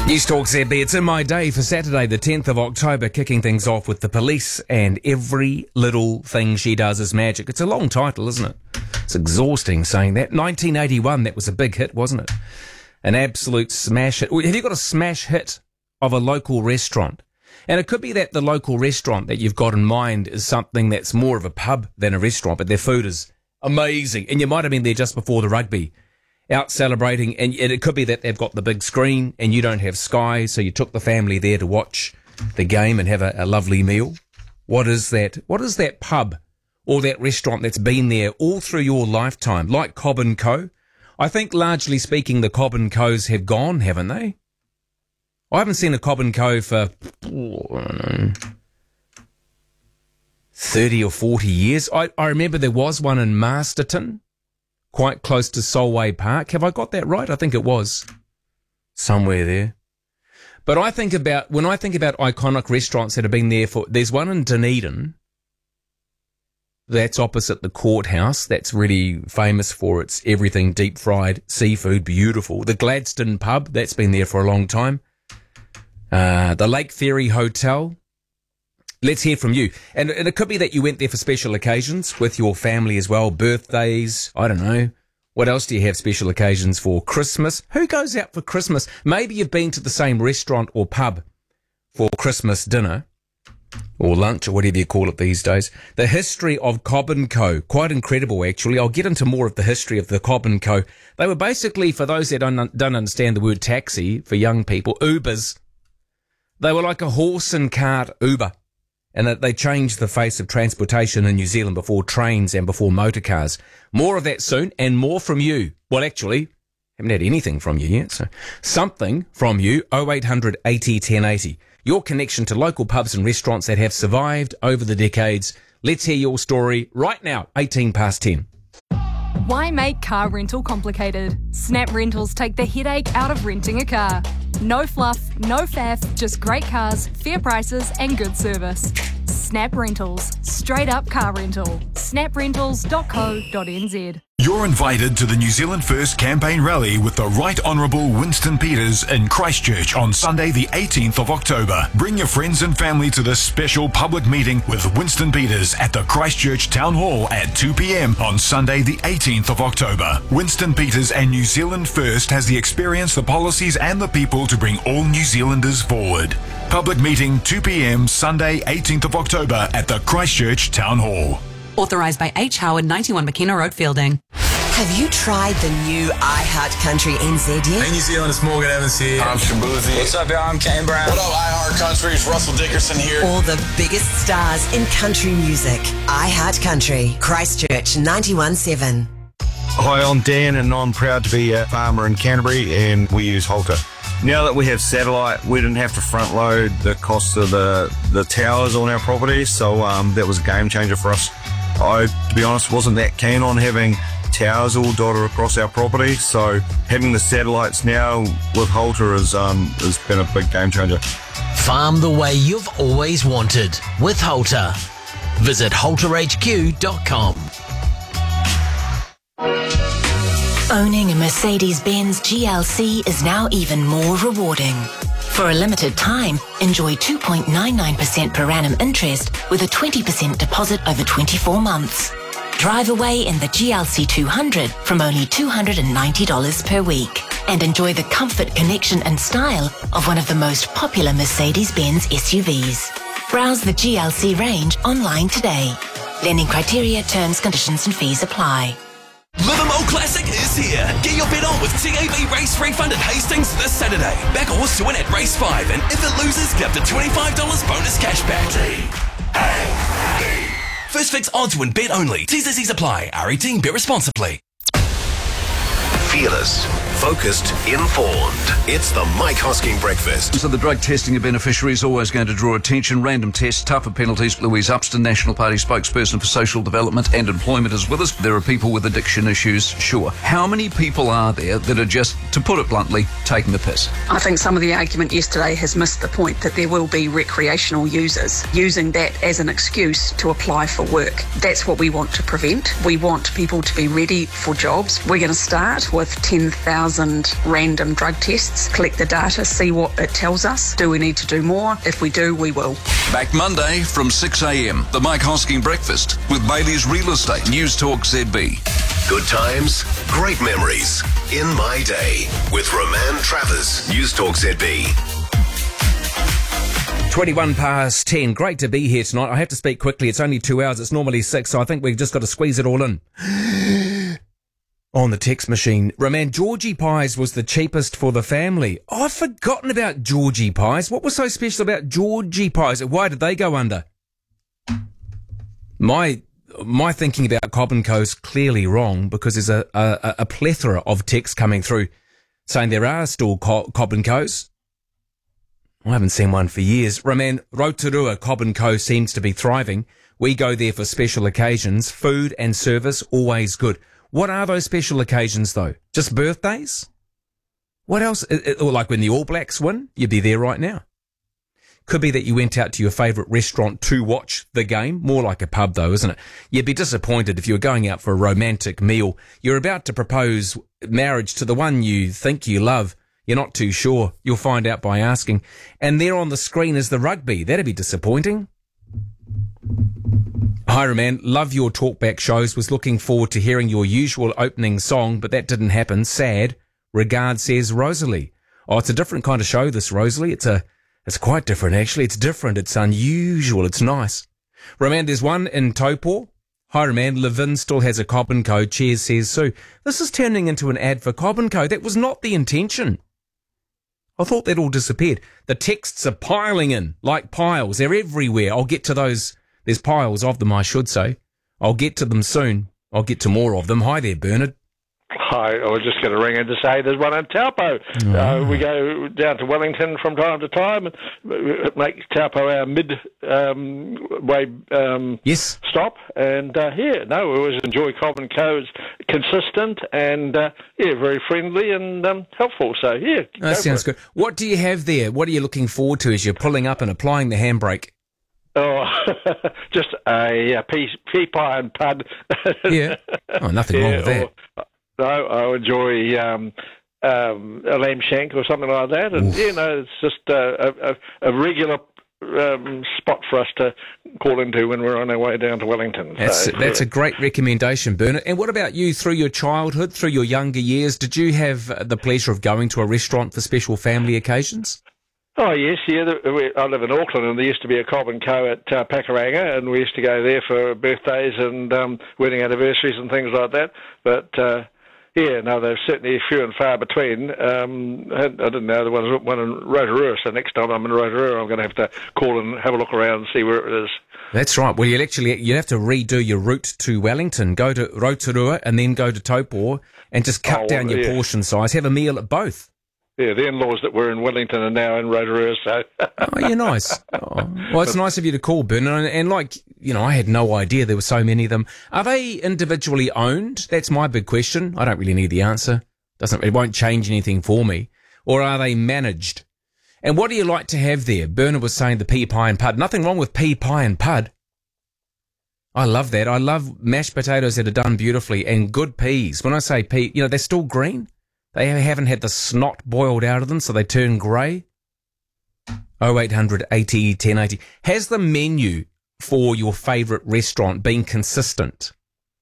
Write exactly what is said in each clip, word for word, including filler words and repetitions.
News Talk Z B, it's in my day for Saturday the tenth of October, kicking things off with the police and every little thing she does is magic. It's a long title, isn't it? It's exhausting saying that. nineteen eighty-one, that was a big hit, wasn't it? An absolute smash hit. Have you got a smash hit of a local restaurant? And it could be that the local restaurant that you've got in mind is something that's more of a pub than a restaurant, but their food is amazing. And you might have been there just before the rugby, out celebrating, and it could be that they've got the big screen and you don't have Sky, so you took the family there to watch the game and have a, a lovely meal. What is that? What is that pub or that restaurant that's been there all through your lifetime, like Cobb and Co? I think largely speaking, the Cobb and Co's have gone, haven't they? I haven't seen a Cobb and Co for oh, I don't know, thirty or forty years. I, I remember there was one in Masterton, quite close to Solway Park. Have I got that right? I think it was somewhere there. But I think about, when I think about iconic restaurants that have been there for, there's one in Dunedin that's opposite the courthouse. That's really famous for its everything deep fried seafood, beautiful. The Gladstone pub, that's been there for a long time. Uh, the Lake Ferry Hotel. Let's hear from you. And, and it could be that you went there for special occasions with your family as well. Birthdays, I don't know. What else do you have special occasions for? Christmas? Who goes out for Christmas? Maybe you've been to the same restaurant or pub for Christmas dinner or lunch or whatever you call it these days. The history of Cobb and Co. Quite incredible, actually. I'll get into more of the history of the Cobb and Co. They were basically, for those that don't, don't understand the word taxi, for young people, Ubers. They were like a horse and cart Uber. And that they changed the face of transportation in New Zealand before trains and before motor cars. More of that soon, and more from you. Well, actually, haven't had anything from you yet, so something from you. oh eight hundred eighty ten eighty. Your connection to local pubs and restaurants that have survived over the decades. Let's hear your story right now, eighteen past ten. Why make car rental complicated? Snap Rentals take the headache out of renting a car. No fluff, no faff, just great cars, fair prices and good service. Snap Rentals. Straight up car rental. snap rentals dot co dot n z. You're invited to the New Zealand First campaign rally with the Right Honourable Winston Peters in Christchurch on Sunday the eighteenth of October. Bring your friends and family to this special public meeting with Winston Peters at the Christchurch Town Hall at two p.m. on Sunday the eighteenth of October. Winston Peters and New Zealand First has the experience, the policies and the people to bring all New Zealanders forward. Public meeting two p.m. Sunday eighteenth of October at the Christchurch Town Hall. Authorised by H. Howard, ninety-one McKenna Road, Fielding. Have you tried the new iHeart Country N Z yet? Hey New Zealand, it's Morgan Evans here. I'm Shabuzi. What's up, y'all? I'm Kane Brown. What up, iHeart Country? It's Russell Dickerson here. All the biggest stars in country music. iHeart Country, Christchurch ninety-one point seven. Hi, I'm Dan and I'm proud to be a farmer in Canterbury and we use Halter. Now that we have satellite, we didn't have to front load the cost of the, the towers on our property, so um, that was a game changer for us. I, to be honest, wasn't that keen on having towers all dotted across our property, so having the satellites now with Halter has, um, has been a big game changer. Farm the way you've always wanted with Halter. Visit halter h q dot com. Owning a Mercedes-Benz G L C is now even more rewarding. For a limited time, enjoy two point nine nine percent per annum interest with a twenty percent deposit over twenty-four months. Drive away in the G L C two hundred from only two hundred ninety dollars per week and enjoy the comfort, connection and style of one of the most popular Mercedes-Benz S U Vs. Browse the G L C range online today. Lending criteria, terms, conditions and fees apply. Livermore Classic is here. Get your bet on with T A B Race Refund at Hastings this Saturday. Back a horse to win at race five, and if it loses, get up to twenty-five dollars bonus cashback. T A B. First fix odds win bet only. T's and C's apply. R eighteen, bet responsibly. Fearless, focused, informed. It's the Mike Hosking Breakfast. So the drug testing of beneficiaries is always going to draw attention. Random tests, tougher penalties. Louise Upston, National Party spokesperson for social development and employment, is with us. There are people with addiction issues, sure. How many people are there that are just, to put it bluntly, taking the piss? I think some of the argument yesterday has missed the point that there will be recreational users using that as an excuse to apply for work. That's what we want to prevent. We want people to be ready for jobs. We're going to start with ten thousand thousand random drug tests, collect the data, see what it tells us. Do we need to do more? If we do, we will. Back Monday from six a.m. The Mike Hosking Breakfast with Bailey's Real Estate. News Talk Z B. Good times, great memories. In My Day with Roman Travers. News Talk Z B. twenty-one past ten. Great to be here tonight. I have to speak quickly. It's only two hours. It's normally six, so I think we've just got to squeeze it all in. On the text machine. Roman, Georgie pies was the cheapest for the family. Oh, I've forgotten about Georgie pies. What was so special about Georgie pies? Why did they go under? My my thinking about Cobb and Co's clearly wrong, because there's a, a, a plethora of texts coming through saying there are still Co- Cobb and Co's. I haven't seen one for years. Roman, Rotorua Cobb and Co seems to be thriving. We go there for special occasions. Food and service, always good. What are those special occasions, though? Just birthdays? What else? Or like when the All Blacks win, you'd be there right now. Could be that you went out to your favourite restaurant to watch the game. More like a pub, though, isn't it? You'd be disappointed if you were going out for a romantic meal. You're about to propose marriage to the one you think you love. You're not too sure. You'll find out by asking. And there on the screen is the rugby. That'd be disappointing. Hi, Roman. Love your talkback shows. Was looking forward to hearing your usual opening song, but that didn't happen. Sad. Regards, says Rosalie. Oh, it's a different kind of show, this, Rosalie. It's a, it's quite different, actually. It's different. It's unusual. It's nice. Roman, there's one in Taupo. Hi, Roman. Levin still has a Cobb and Co. Cheers, says Sue. This is turning into an ad for Cobb and Co. That was not the intention. I thought that all disappeared. The texts are piling in like piles. They're everywhere. I'll get to those. There's piles of them, I should say. I'll get to them soon. I'll get to more of them. Hi there, Bernard. Hi, I was just going to ring in to say there's one in Taupo. Oh. Uh, we go down to Wellington from time to time and make Taupo our mid um, way um, yes. stop. And uh, yeah, no, we always enjoy Cobb and Co. It's consistent and uh, yeah, very friendly and um, helpful. So yeah, that sounds good. What do you have there? What are you looking forward to as you're pulling up and applying the handbrake? Oh, just a, a pea, pea pie and pud. Yeah. Oh, nothing yeah, wrong with that. Or, no, I enjoy um, um, a lamb shank or something like that. And, Oof. you know, it's just uh, a, a regular um, spot for us to call into when we're on our way down to Wellington. That's, so, that's yeah. a great recommendation, Bernard. And what about you through your childhood, through your younger years? Did you have the pleasure of going to a restaurant for special family occasions? Oh, yes, yeah. The, I live in Auckland, and there used to be a Cobb and Co. at uh, Pakuranga, and we used to go there for birthdays and um, wedding anniversaries and things like that. But, uh, yeah, no, they're certainly few and far between. Um, I didn't know there was one in Rotorua, so next time I'm in Rotorua, I'm going to have to call and have a look around and see where it is. That's right. Well, you'll actually you have to redo your route to Wellington. Go to Rotorua and then go to Taupo and just cut oh, down well, your yeah. portion size. Have a meal at both. Yeah, the in-laws that were in Wellington are now in Rotorua, so... oh, you're nice. Oh. Well, it's nice of you to call, Bernard. And, and, like, you know, I had no idea there were so many of them. Are they individually owned? That's my big question. I don't really need the answer. Doesn't It won't change anything for me. Or are they managed? And what do you like to have there? Bernard was saying the pea pie and pud. Nothing wrong with pea pie and pud. I love that. I love mashed potatoes that are done beautifully and good peas. When I say pea, you know, they're still green. They haven't had the snot boiled out of them, so they turn grey. oh eight hundred eighty ten eighty. Has the menu for your favourite restaurant been consistent?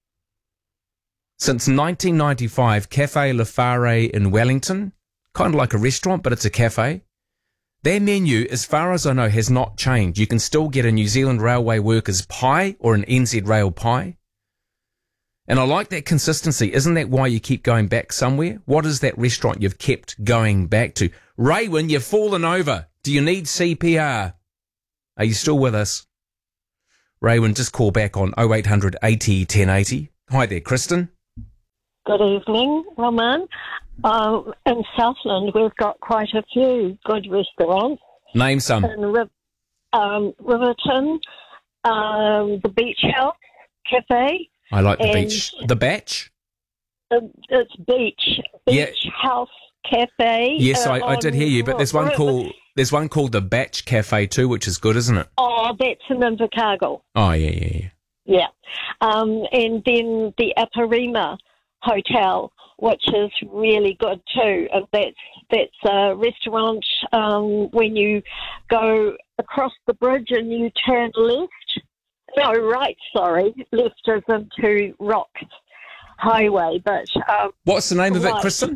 Since nineteen ninety-five, Cafe Le Phare in Wellington, kind of like a restaurant, but it's a cafe. Their menu, as far as I know, has not changed. You can still get a New Zealand Railway Workers pie or an N Z Rail pie. And I like that consistency. Isn't that why you keep going back somewhere? What is that restaurant you've kept going back to? Raywin, you've fallen over. Do you need C P R? Are you still with us? Raywin, just call back on oh eight hundred eighty ten eighty. Hi there, Kristen. Good evening, Roman. Um, in Southland, we've got quite a few good restaurants. Name some. In Riv- um, Riverton, um, the Beach House Cafe. I like the beach. The Batch? Uh, it's Beach. Beach yeah. House Cafe. Yes, uh, I, I did hear you, but there's one called there's one called the Batch Cafe too, which is good, isn't it? Oh, that's in Invercargill. Oh, yeah, yeah, yeah. Yeah. Um, and then the Aparima Hotel which is really good too. And that's that's a restaurant um, when you go across the bridge and you turn left. No, right, sorry. Left is into Rock Highway. But um, what's the name of right, it, Kristen?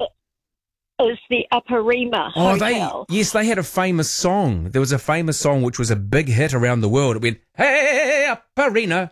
Is the Upper Rima Oh, Hotel. they yes, they had a famous song. There was a famous song which was a big hit around the world. It went, "Hey, Upper Rima,"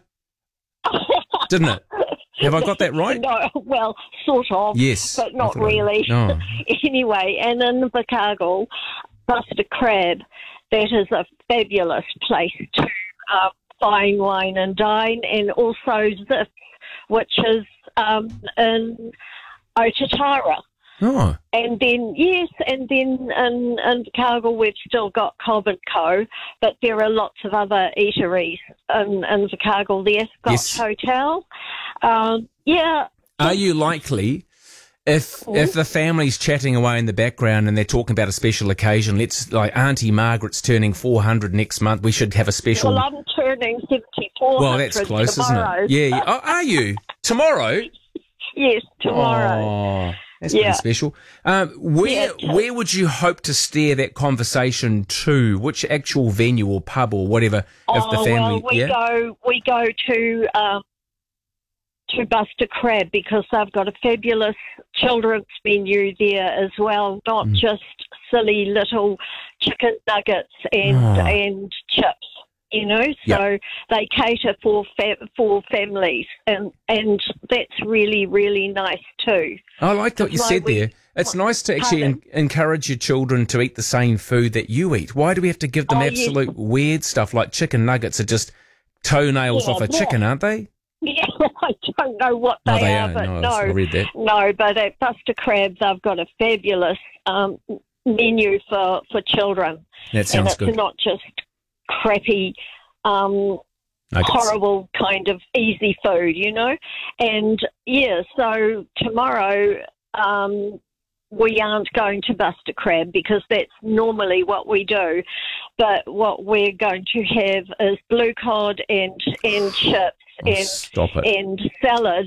didn't it? Have I got that right? No, well, sort of. Yes, but not I thought I- really. no. Anyway, and in Invercargill, Buster Crab, that is a fabulous place to uh, fine wine and dine, and also Zips, which is um, in Otatara. Oh. And then, yes, and then in, in Cargill we've still got Cobb and Co, but there are lots of other eateries in, in the Cargill there. Scotch Yes. Hotel. Um, yeah. Are you likely, if if the family's chatting away in the background and they're talking about a special occasion, let's like Auntie Margaret's turning four hundred next month, we should have a special. Well, I'm turning seventy-four. Well, that's close, tomorrow. isn't it? Yeah. yeah. Oh, are you tomorrow? Yes, tomorrow. Oh, that's Yeah. pretty special. Um, where Yeah. where would you hope to steer that conversation to? Which actual venue or pub or whatever? If Oh, the family, well, we yeah. go we go to um, to Buster Crab because they've got a fabulous children's menu there as well, not Mm. just silly little chicken nuggets and Oh. and chips. You know, so Yep. they cater for fa- for families, and and that's really really nice too. I like what you That's said why we- there. It's nice to actually en- Pardon? encourage your children to eat the same food that you eat. Why do we have to give them Oh, yes. absolute weird stuff like chicken nuggets are just toenails Yeah, off a yeah. chicken, aren't they? Yeah, I don't know what No, they, they are, aren't. but No, no, I read that. no. But at Buster Crab, they've got a fabulous um, menu for, for children. That sounds and good. it's not just crappy, um, Nuggets. horrible kind of easy food, you know. And yeah, so tomorrow um, we aren't going to Buster Crab because that's normally what we do. But what we're going to have is blue cod and and chips Oh, and stop it. and salad.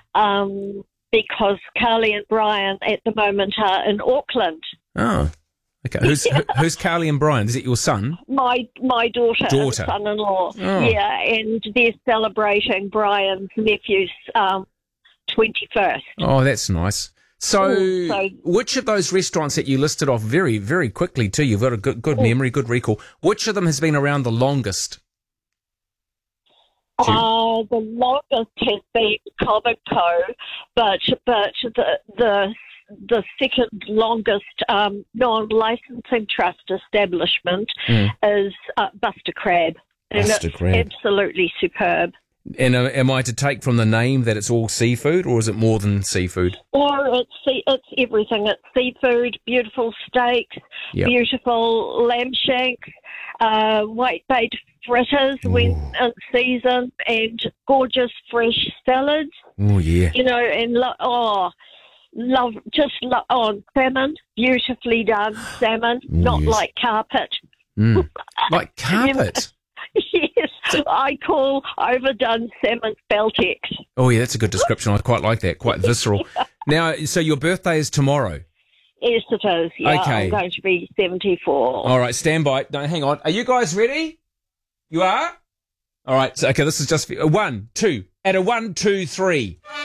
Um, because Carly and Brian at the moment are in Auckland. Oh, okay. Who's who, who's Carly and Brian? Is it your son? My my daughter, Daughter. and son-in-law, Oh. yeah, and they're celebrating Brian's nephew's um, twenty-first. Oh, that's nice. So, Mm, so- which of those restaurants that you listed off very, very quickly too, you've got a good, good Mm. memory, good recall, which of them has been around the longest? Do you- Uh, the longest has been Cobb and Co, but but the the the second longest um, non-licensing trust establishment Mm. is uh, Buster Crab, and Buster it's Crab. absolutely superb. And uh, am I to take from the name that it's all seafood, or is it more than seafood? Or it's sea, it's everything. It's seafood, beautiful steaks, Yep. beautiful lamb shanks, uh, white-bait fritters when in season, and gorgeous fresh salads. Oh, yeah. You know, and lo- oh, love just lo- oh salmon, beautifully done salmon, not yes. like carpet. Mm. Like carpet. Yes, I call overdone salmon Beltex. Oh, yeah, that's a good description. I quite like that. Quite visceral. Now, so your birthday is tomorrow. Yes, it is. Yeah, Okay. I'm going to be seventy-four. All right, stand by. No, hang on. Are you guys ready? You are? All right. So, okay, this is just for, uh, one, two. At a one, two, three.